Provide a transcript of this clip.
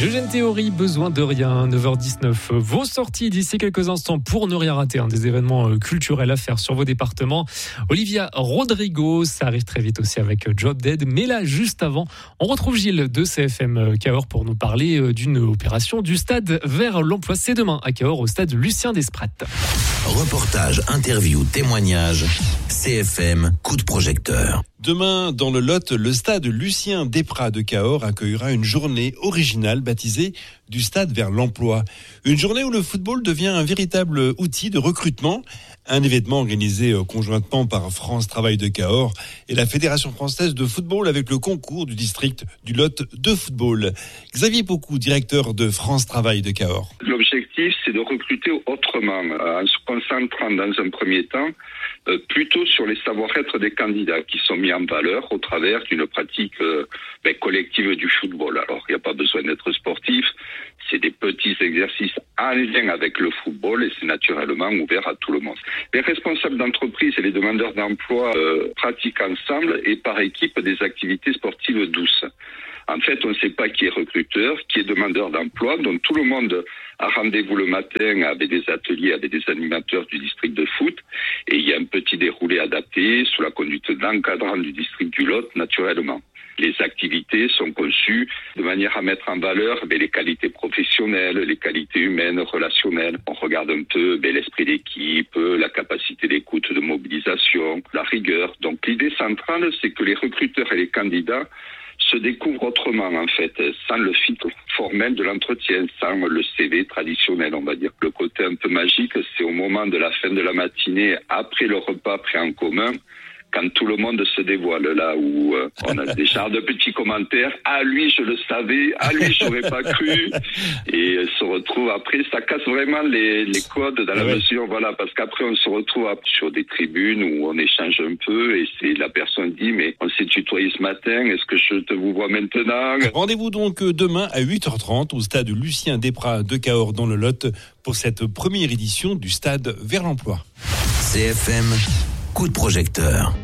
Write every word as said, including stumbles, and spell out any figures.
Eugène Théory, besoin de rien, neuf heures dix-neuf. Vos sorties d'ici quelques instants pour ne rien rater, hein, des événements culturels à faire sur vos départements. Olivia Rodrigo, ça arrive très vite aussi avec Job Dead. Mais là, juste avant, on retrouve Gilles de C F M Cahors pour nous parler d'une opération du stade vers l'emploi. C'est demain à Cahors, au stade Lucien Desprates. Reportage, interview, témoignage, C F M, coup de projecteur. Demain, dans le Lot, le stade Lucien Desprates de Cahors accueillera une journée originale baptisée du stade vers l'emploi. Une journée où le football devient un véritable outil de recrutement. Un événement organisé conjointement par France Travail de Cahors et la Fédération française de football avec le concours du district du Lot de football. Xavier Pocou, directeur de France Travail de Cahors. L'objectif, c'est de recruter autrement, en se concentrant dans un premier temps euh, plutôt sur les savoir-être des candidats qui sont mis en valeur au travers d'une pratique euh, ben, collective du football. Alors, il n'y a pas besoin d'être sportif, c'est des petits exercices en lien avec le football et c'est naturellement ouvert à tout le monde. Les responsables d'entreprise et les demandeurs d'emploi euh, pratiquent ensemble et par équipe des activités sportives douces. En fait, on ne sait pas qui est recruteur, qui est demandeur d'emploi, donc tout le monde a rendez-vous le matin avec des ateliers, avec des animateurs du district de foot, et il y a un petit déroulé adapté sous la conduite d'encadrant du district du Lot, naturellement. Les activités sont conçues de manière à mettre en valeur ben, les qualités professionnelles, les qualités humaines, relationnelles. On regarde un peu ben, l'esprit d'équipe, la capacité d'écoute, de mobilisation, la rigueur. Donc l'idée centrale, c'est que les recruteurs et les candidats se découvrent autrement, en fait, sans le filtre formel de l'entretien, sans le C V traditionnel, on va dire. Le côté un peu magique, c'est au moment de la fin de la matinée, après le repas pris en commun, quand tout le monde se dévoile, là où euh, on a des genres de petits commentaires. Ah, lui, je le savais. Ah, lui, j'aurais pas cru. Et euh, se retrouve après, ça casse vraiment les, les codes dans la ouais. mesure, voilà, parce qu'après, on se retrouve sur des tribunes où on échange un peu et c'est la personne dit, mais on s'est tutoyé ce matin, est-ce que je te vous vois maintenant? Rendez-vous donc demain à huit heures trente au stade Lucien Desprates de Cahors dans le Lot pour cette première édition du stade vers l'emploi. C F M, coup de projecteur.